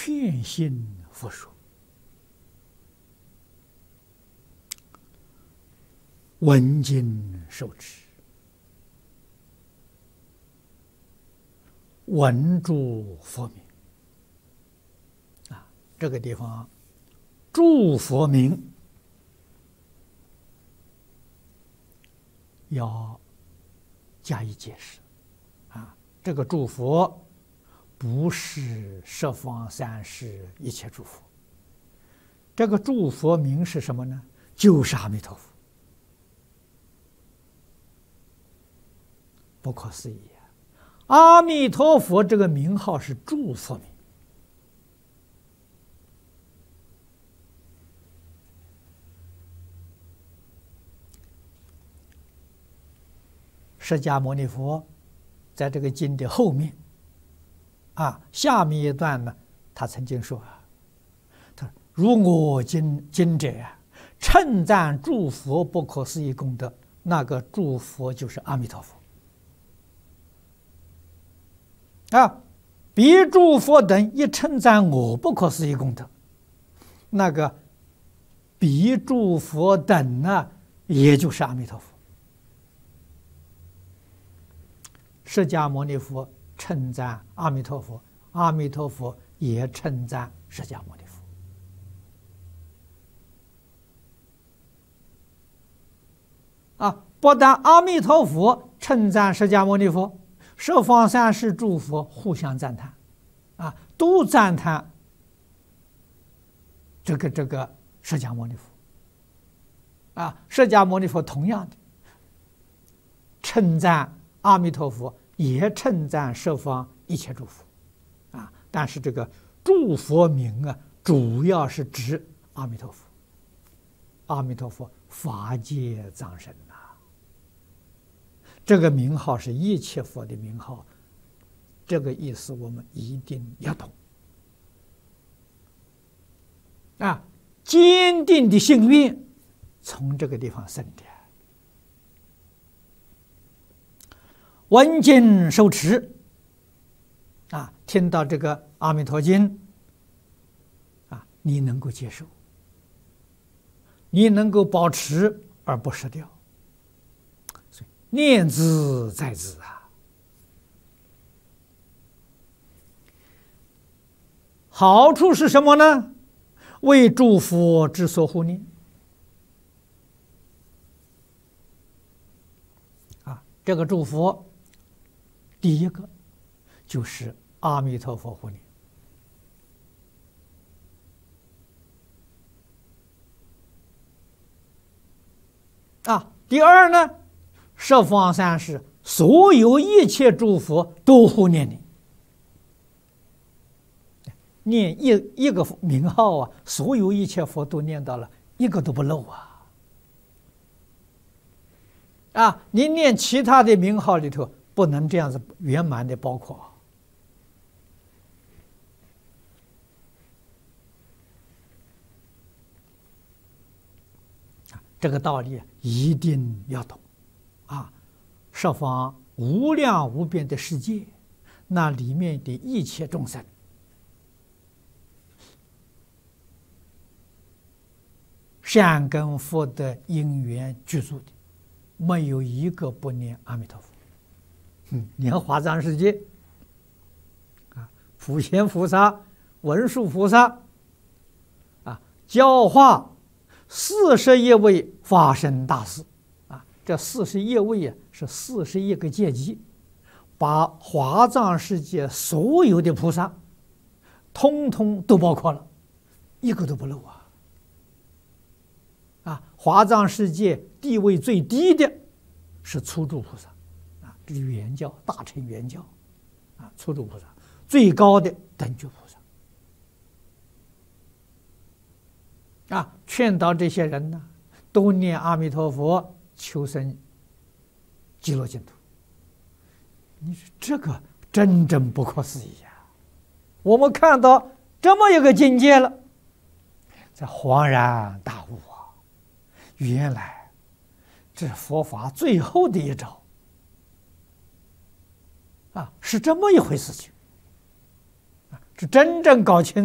劝信佛说，闻经受持，闻诸佛名。这个地方诸佛名要加以解释。这个诸佛不是十方三世一切诸佛，这个诸佛名是什么呢？就是阿弥陀佛。不可思议啊！阿弥陀佛这个名号是诸佛名。释迦牟尼佛在这个经的后面下面一段呢，他曾经说他说：“如我今者称赞诸佛不可思议功德，那个诸佛就是阿弥陀佛彼诸佛等一称赞我不可思议功德，那个彼诸佛等呢，也就是阿弥陀佛。释迦牟尼佛称赞阿弥陀佛，阿弥陀佛也称赞释迦牟尼佛。不但阿弥陀佛称赞释迦牟尼佛，十方三世诸佛互相赞叹，都赞叹这个释迦牟尼佛。释迦牟尼佛同样的称赞阿弥陀佛，也称赞十方一切诸佛。但是这个诸佛名主要是指阿弥陀佛。阿弥陀佛法界藏身这个名号是一切佛的名号，这个意思我们一定要懂。坚定的信愿从这个地方生的。闻经受持听到这个阿弥陀经你能够接受，你能够保持而不失掉，所以念兹在兹好处是什么呢？为诸佛之所护念这个诸佛第一个就是阿弥陀佛护念第二呢，十方三世所有一切诸佛都护念你。念一个名号所有一切佛都念到了，一个都不漏你念其他的名号里头不能这样子圆满的包括这个道理一定要懂十方无量无边的世界，那里面的一切众生善根福德因缘具足的，没有一个不念阿弥陀佛。念华藏世界普贤菩萨、文殊菩萨教化41位法身大士这41位是41个阶级，把华藏世界所有的菩萨通通都包括了，一个都不漏华藏世界地位最低的是初住菩萨这是圆教，大乘圆教初住菩萨，最高的等觉菩萨劝导这些人呢，都念阿弥陀佛，求生极乐净土。你说这个真正不可思议我们看到这么一个境界了，才恍然大悟原来这是佛法最后的一招是这么一回事情是真正搞清